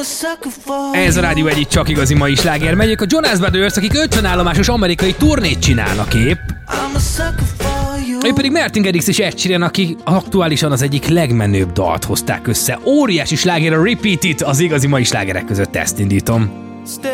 Ez a Rádió Egyik csak igazi mai sláger. Megyek a Jonas Brothers, akik 50 állomásos amerikai turnét csinálnak épp. Ő pedig Martin Garrix és Ed Sheeran, akik aktuálisan az egyik legmenőbb dalt hozták össze. Óriási sláger a Repeat It, az igazi mai slágerek között ezt indítom.